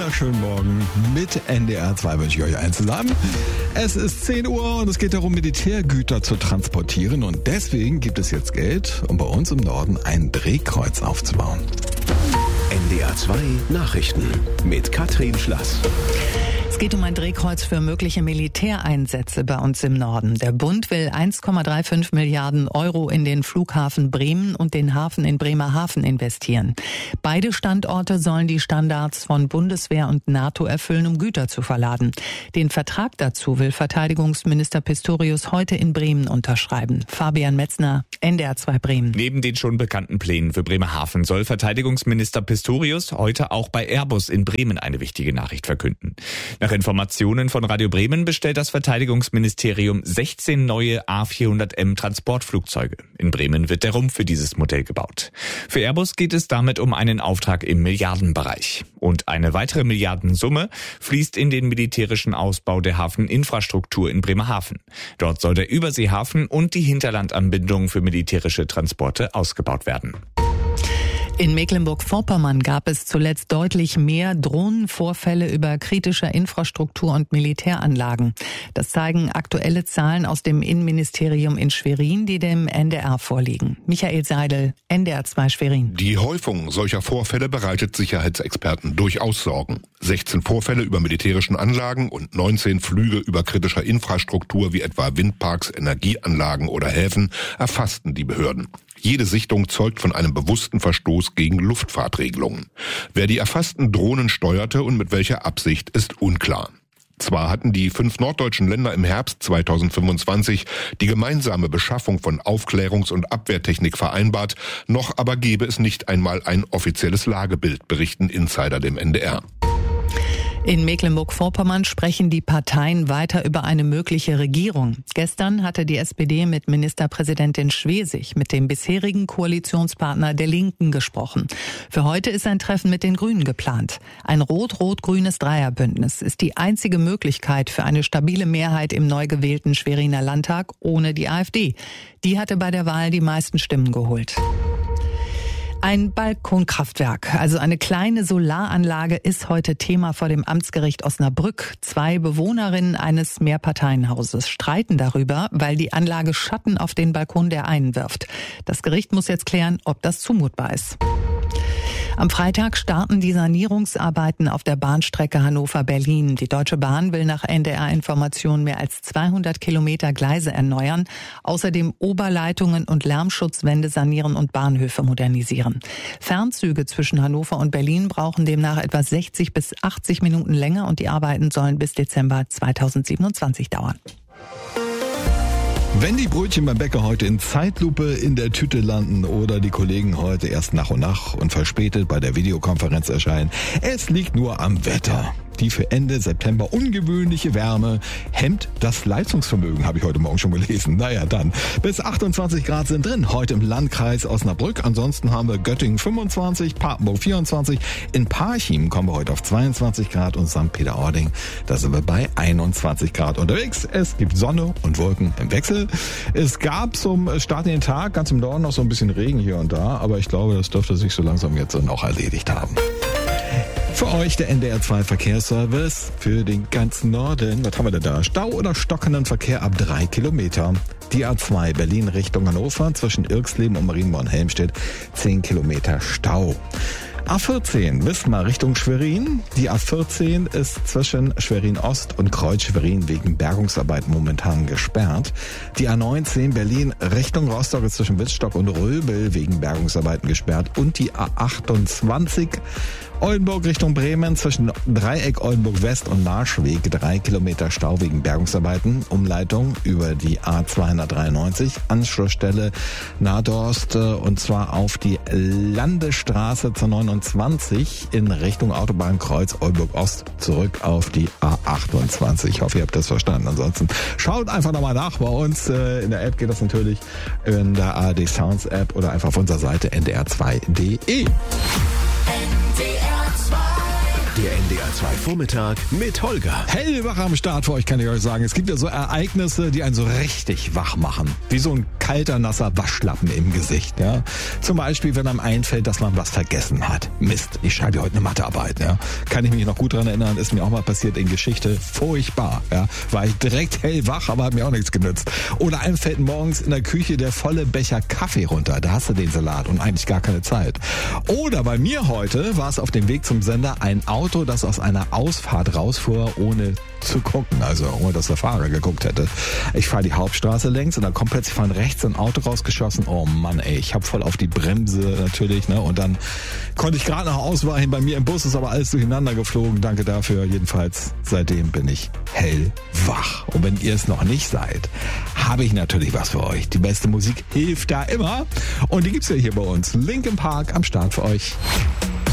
wunderschönen Morgen mit NDR 2 wünsche ich euch allen zusammen. Es ist 10 Uhr und es geht darum, Militärgüter zu transportieren und deswegen gibt es jetzt Geld, um bei uns im Norden ein Drehkreuz aufzubauen. NDR 2 Nachrichten mit Katrin Schlass. Es geht um ein Drehkreuz für mögliche Militäreinsätze bei uns im Norden. Der Bund will 1,35 Milliarden Euro in den Flughafen Bremen und den Hafen in Bremerhaven investieren. Beide Standorte sollen die Standards von Bundeswehr und NATO erfüllen, um Güter zu verladen. Den Vertrag dazu will Verteidigungsminister Pistorius heute in Bremen unterschreiben. Fabian Metzner, NDR 2 Bremen. Neben den schon bekannten Plänen für Bremerhaven soll Verteidigungsminister Pistorius heute auch bei Airbus in Bremen eine wichtige Nachricht verkünden. Nach Informationen von Radio Bremen bestellt das Verteidigungsministerium 16 neue A400M Transportflugzeuge. In Bremen wird der Rumpf für dieses Modell gebaut. Für Airbus geht es damit um einen Auftrag im Milliardenbereich. Und eine weitere Milliardensumme fließt in den militärischen Ausbau der Hafeninfrastruktur in Bremerhaven. Dort soll der Überseehafen und die Hinterlandanbindung für militärische Transporte ausgebaut werden. In Mecklenburg-Vorpommern gab es zuletzt deutlich mehr Drohnenvorfälle über kritischer Infrastruktur und Militäranlagen. Das zeigen aktuelle Zahlen aus dem Innenministerium in Schwerin, die dem NDR vorliegen. Michael Seidel, NDR 2 Schwerin. Die Häufung solcher Vorfälle bereitet Sicherheitsexperten durchaus Sorgen. 16 Vorfälle über militärischen Anlagen und 19 Flüge über kritischer Infrastruktur wie etwa Windparks, Energieanlagen oder Häfen erfassten die Behörden. Jede Sichtung zeugt von einem bewussten Verstoß gegen Luftfahrtregelungen. Wer die erfassten Drohnen steuerte und mit welcher Absicht, ist unklar. Zwar hatten die 5 norddeutschen Länder im Herbst 2025 die gemeinsame Beschaffung von Aufklärungs- und Abwehrtechnik vereinbart, noch aber gebe es nicht einmal ein offizielles Lagebild, berichten Insider dem NDR. In Mecklenburg-Vorpommern sprechen die Parteien weiter über eine mögliche Regierung. Gestern hatte die SPD mit Ministerpräsidentin Schwesig mit dem bisherigen Koalitionspartner der Linken gesprochen. Für heute ist ein Treffen mit den Grünen geplant. Ein rot-rot-grünes Dreierbündnis ist die einzige Möglichkeit für eine stabile Mehrheit im neu gewählten Schweriner Landtag ohne die AfD. Die hatte bei der Wahl die meisten Stimmen geholt. Ein Balkonkraftwerk, also eine kleine Solaranlage, ist heute Thema vor dem Amtsgericht Osnabrück. 2 Bewohnerinnen eines Mehrparteienhauses streiten darüber, weil die Anlage Schatten auf den Balkon der einen wirft. Das Gericht muss jetzt klären, ob das zumutbar ist. Am Freitag starten die Sanierungsarbeiten auf der Bahnstrecke Hannover-Berlin. Die Deutsche Bahn will nach NDR-Informationen mehr als 200 Kilometer Gleise erneuern, außerdem Oberleitungen und Lärmschutzwände sanieren und Bahnhöfe modernisieren. Fernzüge zwischen Hannover und Berlin brauchen demnach etwa 60 bis 80 Minuten länger und die Arbeiten sollen bis Dezember 2027 dauern. Wenn die Brötchen beim Bäcker heute in Zeitlupe in der Tüte landen oder die Kollegen heute erst nach und nach und verspätet bei der Videokonferenz erscheinen, es liegt nur am Wetter. Die für Ende September ungewöhnliche Wärme hemmt das Leistungsvermögen, habe ich heute Morgen schon gelesen. Naja, dann. Bis 28 Grad sind drin, heute im Landkreis Osnabrück. Ansonsten haben wir Göttingen 25, Papenburg 24. In Parchim kommen wir heute auf 22 Grad und St. Peter-Ording, da sind wir bei 21 Grad unterwegs. Es gibt Sonne und Wolken im Wechsel. Es gab zum Start in den Tag ganz im Norden noch so ein bisschen Regen hier und da, aber ich glaube, das dürfte sich so langsam jetzt dann auch erledigt haben. Für euch der NDR 2 Verkehrsservice für den ganzen Norden. Was haben wir denn da? Stau oder stockenden Verkehr ab 3 Kilometer. Die A2 Berlin Richtung Hannover zwischen Irxleben und Marienborn-Helmstedt 10 Kilometer Stau. A14 Wismar Richtung Schwerin. Die A14 ist zwischen Schwerin-Ost und Kreuz-Schwerin wegen Bergungsarbeiten momentan gesperrt. Die A19 Berlin Richtung Rostock ist zwischen Wittstock und Röbel wegen Bergungsarbeiten gesperrt. Und die A28 Oldenburg Richtung Bremen zwischen Dreieck Oldenburg West und Marschweg 3 Kilometer Stau wegen Bergungsarbeiten. Umleitung über die A293, Anschlussstelle Nadorst und zwar auf die Landesstraße zur 29 in Richtung Autobahnkreuz Oldenburg Ost zurück auf die A28. Ich hoffe, ihr habt das verstanden. Ansonsten schaut einfach nochmal nach bei uns. In der App geht das natürlich in der ARD Sounds App oder einfach auf unserer Seite ndr2.de. Der NDR 2 Vormittag mit Holger. Hellwach am Start für euch, kann ich euch sagen. Es gibt ja so Ereignisse, die einen so richtig wach machen. Wie so ein kalter, nasser Waschlappen im Gesicht. Ja? Zum Beispiel, wenn einem einfällt, dass man was vergessen hat. Mist, ich schreibe heute eine Mathearbeit. Ja? Kann ich mich noch gut dran erinnern, ist mir auch mal passiert in Geschichte. Furchtbar. Ja? War ich direkt hellwach, aber hat mir auch nichts genützt. Oder einem fällt morgens in der Küche der volle Becher Kaffee runter. Da hast du den Salat und eigentlich gar keine Zeit. Oder bei mir heute war es auf dem Weg zum Sender ein Auto, das aus einer Ausfahrt rausfuhr, ohne zu gucken, also ohne dass der Fahrer geguckt hätte. Ich fahre die Hauptstraße längs und dann kommt plötzlich von rechts ein Auto rausgeschossen. Oh Mann, ey, ich habe voll auf die Bremse natürlich, ne? Und dann konnte ich gerade noch ausweichen. Bei mir im Bus ist aber alles durcheinander geflogen. Danke dafür. Jedenfalls seitdem bin ich hellwach. Und wenn ihr es noch nicht seid, habe ich natürlich was für euch. Die beste Musik hilft da immer. Und die gibt's ja hier bei uns. Linkin Park am Start für euch.